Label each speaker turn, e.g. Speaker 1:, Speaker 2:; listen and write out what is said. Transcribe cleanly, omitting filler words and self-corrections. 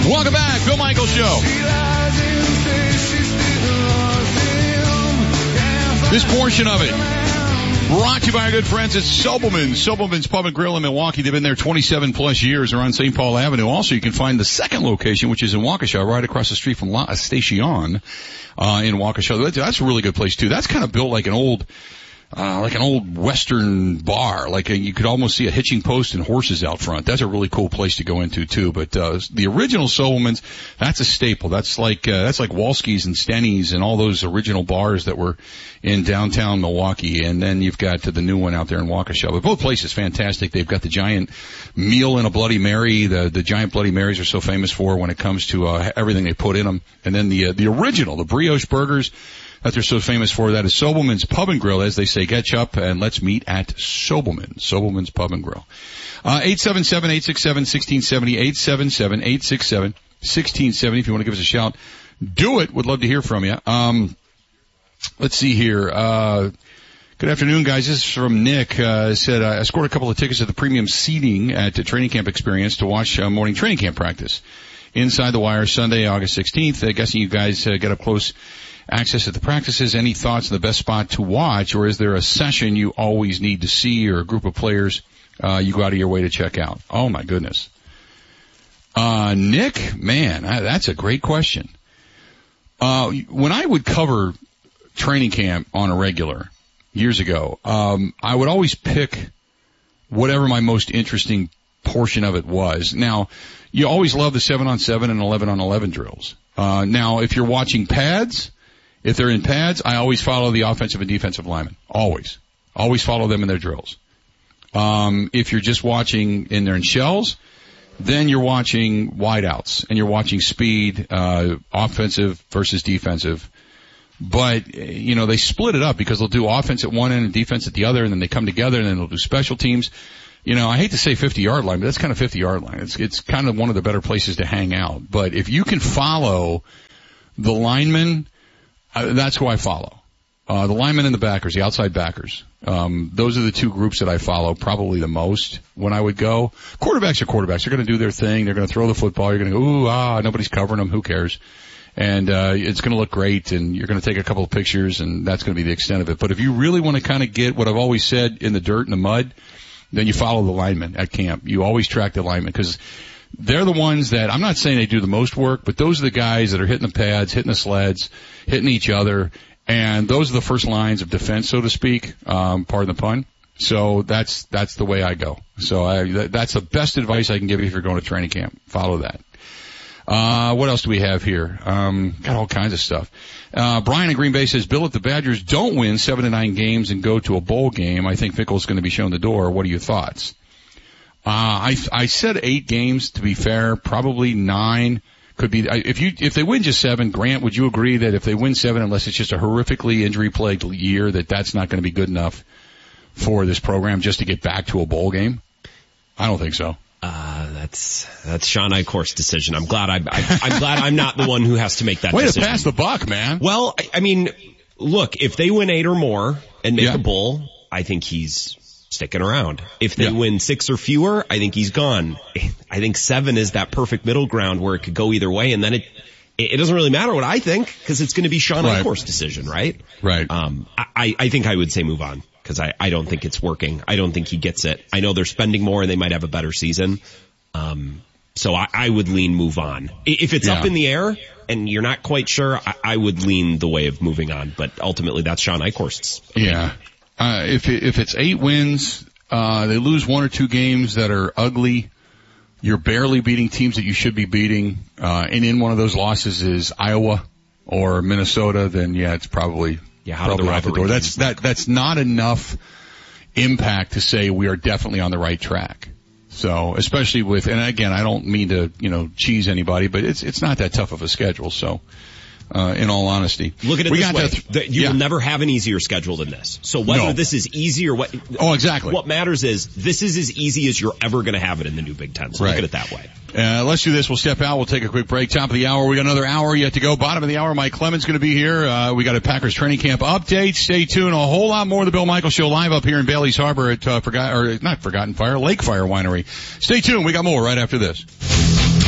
Speaker 1: Welcome back, Bill Michaels Show. This portion of it brought to you by our good friends at Sobelman's. Sobelman's Pub and Grill in Milwaukee. They've been there 27 plus years. They're on St. Paul Avenue. Also, you can find the second location, which is in Waukesha, right across the street from La Station in Waukesha. That's a really good place too. That's kind of built like an old Western bar. You could almost see a hitching post and horses out front. That's a really cool place to go into too. But, the original Sobelman's, that's a staple. That's like Walski's and Stenny's and all those original bars that were in downtown Milwaukee. And then you've got the new one out there in Waukesha. But both places fantastic. They've got the giant meal and a Bloody Mary. The giant Bloody Marys are so famous for when it comes to, everything they put in them. And then the original, the brioche burgers that they're so famous for, that is Sobelman's Pub and Grill. As they say, get up and let's meet at Sobelman's Pub and Grill. 877-867-1670, 877-867-1670. If you want to give us a shout, do it. Would love to hear from you. Let's see here. Good afternoon, guys. This is from Nick. Said, I scored a couple of tickets at the premium seating at the Training Camp Experience to watch morning training camp practice. Inside the Wire, Sunday, August 16th. Guessing you guys get up close access at the practices. Any thoughts on the best spot to watch, or is there a session you always need to see, or a group of players you go out of your way to check out? Oh my goodness. Nick, man, that's a great question. When I would cover training camp on a regular years ago, I would always pick whatever my most interesting portion of it was. Now, you always love the 7-on-7 and 11-on-11 drills. Now, if you're watching pads, if they're in pads, I always follow the offensive and defensive linemen. Always. Always follow them in their drills. If you're just watching in there in shells, then you're watching wideouts and you're watching speed, offensive versus defensive. But, they split it up because they'll do offense at one end and defense at the other, and then they come together and then they'll do special teams. I hate to say 50-yard line, but that's kind of 50-yard line. It's kind of one of the better places to hang out. But if you can follow the linemen, that's who I follow. The linemen and the backers, the outside backers. Those are the two groups that I follow probably the most when I would go. Quarterbacks are quarterbacks. They're going to do their thing. They're going to throw the football. You're going to go, nobody's covering them. Who cares? And it's going to look great, and you're going to take a couple of pictures, and that's going to be the extent of it. But if you really want to kind of get what I've always said in the dirt and the mud, then you follow the linemen at camp. You always track the linemen because they're the ones that, I'm not saying they do the most work, but those are the guys that are hitting the pads, hitting the sleds, hitting each other, and those are the first lines of defense, so to speak, pardon the pun. So that's the way I go. So that's the best advice I can give you if you're going to training camp. Follow that. What else do we have here? Got all kinds of stuff. Brian in Green Bay says, Bill, if the Badgers don't win 7 to 9 games and go to a bowl game, I think Fickell's going to be shown the door. What are your thoughts? I said 8 games, to be fair, probably 9 could be, if they win just 7, Grant, would you agree that if they win 7, unless it's just a horrifically injury-plagued year, that's not going to be good enough for this program just to get back to a bowl game? I don't think so.
Speaker 2: That's Sean Eichhorst's decision. I'm glad I'm not the one who has to make that decision.
Speaker 1: Way to pass the buck, man.
Speaker 2: Well, I mean, look, if they win 8 or more and make a bowl, I think he's sticking around. If they win 6 or fewer, I think he's gone. I think 7 is that perfect middle ground where it could go either way, and then it doesn't really matter what I think because it's going to be Sean Eichhorst's decision, right?
Speaker 1: Right.
Speaker 2: I think I would say move on because I don't think it's working. I don't think he gets it. I know they're spending more and they might have a better season. So I would lean move on. If it's up in the air and you're not quite sure, I would lean the way of moving on. But ultimately, that's Sean Eichhorst's opinion.
Speaker 1: If it's 8 wins, they lose 1 or 2 games that are ugly. You're barely beating teams that you should be beating, and in one of those losses is Iowa or Minnesota. Then it's probably out the door. That's not enough impact to say we are definitely on the right track. So, especially with, and again, I don't mean to, cheese anybody, but it's not that tough of a schedule. So, in all honesty.
Speaker 2: Look at it this way. You will never have an easier schedule than this. So whether this is easy or what.
Speaker 1: Oh, exactly.
Speaker 2: What matters is this is as easy as you're ever going to have it in the new Big Ten. So look at it that way.
Speaker 1: Let's do this. We'll step out. We'll take a quick break. Top of the hour. We got another hour yet to go. Bottom of the hour. Mike Clemens going to be here. We got a Packers training camp update. Stay tuned. A whole lot more of the Bill Michaels Show live up here in Bailey's Harbor at Lake Fire Winery. Stay tuned. We got more right after this.